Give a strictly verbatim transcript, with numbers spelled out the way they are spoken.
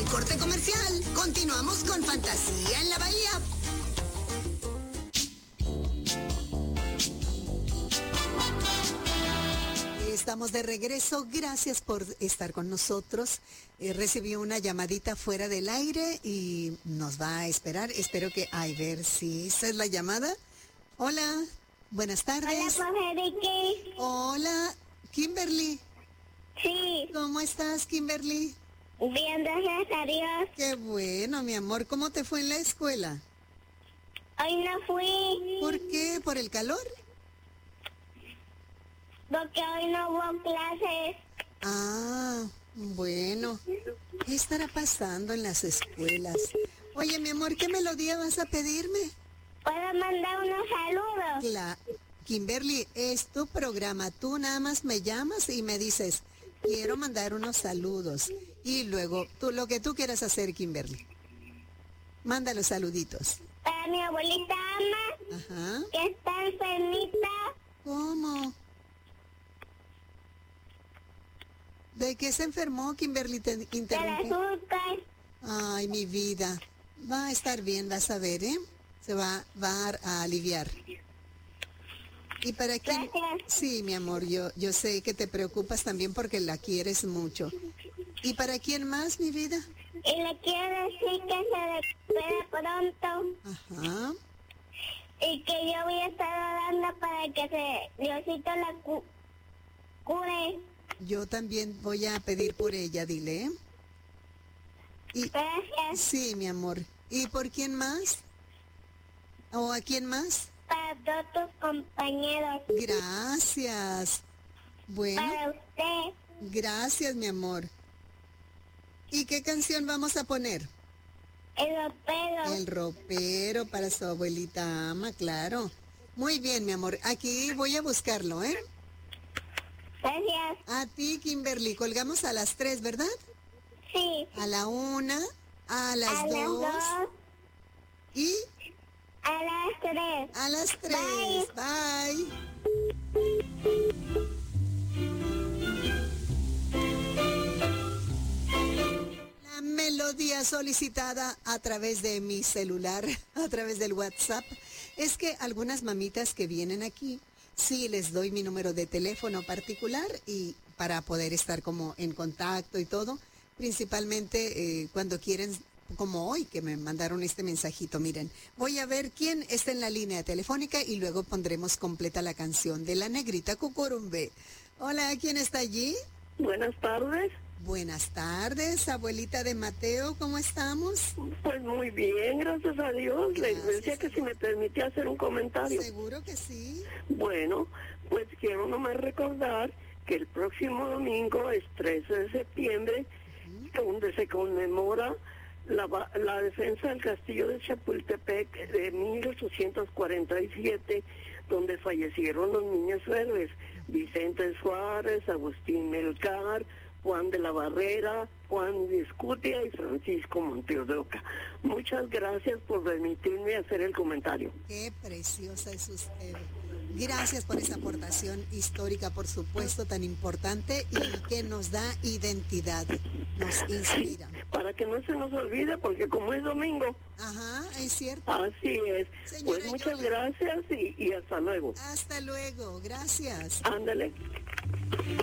corte comercial. Continuamos con Fantasía en la Bahía. Estamos de regreso, gracias por estar con nosotros. Eh, recibió una llamadita fuera del aire y nos va a esperar. Espero que, ay, ver si esa es la llamada. Hola, buenas tardes. Hola, profe Ricky. Hola, Kimberly. Sí. ¿Cómo estás, Kimberly? Bien, gracias a Dios. Qué bueno, mi amor. ¿Cómo te fue en la escuela? Hoy no fui. ¿Por qué? ¿Por el calor? Porque hoy no hubo clases. Ah, bueno. ¿Qué estará pasando en las escuelas? Oye, mi amor, ¿qué melodía vas a pedirme? ¿Puedo mandar unos saludos? La... Kimberly, es tu programa. Tú nada más me llamas y me dices, quiero mandar unos saludos. Y luego, tú lo que tú quieras hacer, Kimberly. Manda los saluditos. Para mi abuelita Ama, Ajá. que está enfermita. ¿Cómo? ¿De qué se enfermó, Kimberly? Te De interrumpí. las azúcar. Ay, mi vida. Va a estar bien, vas a ver, ¿eh? Se va, va a aliviar. ¿Y para quién? Gracias. Sí, mi amor, yo, yo sé que te preocupas también porque la quieres mucho. ¿Y para quién más, mi vida? Y le quiero decir que se recupere pronto. Ajá. Y que yo voy a estar orando para que se, Diosito la cu cure. Yo también voy a pedir por ella, dile, ¿eh? Y, Gracias. sí, mi amor. ¿Y por quién más? ¿O a quién más? Para todos tus compañeros. Gracias. Bueno, Para usted. gracias, mi amor. ¿Y qué canción vamos a poner? El ropero. El ropero para su abuelita Ama, claro. Muy bien, mi amor. Aquí voy a buscarlo, ¿eh? Gracias. A ti, Kimberly. Colgamos a las tres, ¿verdad? Sí. A la una, a las A las dos dos. y A las tres. a las tres. Bye. La melodía solicitada a través de mi celular, a través del WhatsApp, es que algunas mamitas que vienen aquí, sí les doy mi número de teléfono particular y para poder estar como en contacto y todo, principalmente eh, cuando quieren, como hoy que me mandaron este mensajito. Miren, voy a ver quién está en la línea telefónica y luego pondremos completa la canción de La Negrita Cucurumbe. Hola, ¿quién está allí? Buenas tardes. Buenas tardes, abuelita de Mateo, ¿cómo estamos? Pues muy bien, gracias a Dios. Le Gracias decía que a si me permitía hacer un comentario. Seguro que sí. Bueno, pues quiero nomás recordar que el próximo domingo es trece de septiembre, donde se conmemora la, ba- la defensa del castillo de Chapultepec de mil ochocientos cuarenta y siete, donde fallecieron los niños héroes, Vicente Suárez, Agustín Melgar, Juan de la Barrera, Juan de Escutia y Francisco Monteos de Oca. Muchas gracias por permitirme hacer el comentario. Qué preciosa es usted. Gracias por esa aportación histórica, por supuesto, tan importante y que nos da identidad, nos inspira. Para que no se nos olvide, porque como es domingo. Ajá, es cierto. Así es. Señora Pues muchas Yola. gracias y, y hasta luego. Hasta luego, gracias. Ándale.